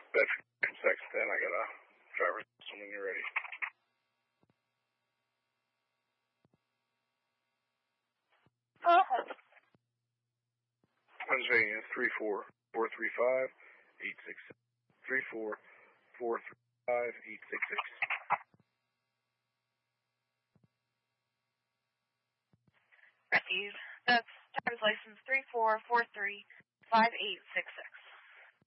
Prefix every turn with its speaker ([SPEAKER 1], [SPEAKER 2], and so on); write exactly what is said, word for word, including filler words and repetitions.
[SPEAKER 1] Bedford Sexton. I got a driver's license when you're ready.
[SPEAKER 2] Uh-huh.
[SPEAKER 1] Pennsylvania, three four four three five eight six six. three four four three five eight six six.
[SPEAKER 2] Received. That's driver's license three four four three five eight six six.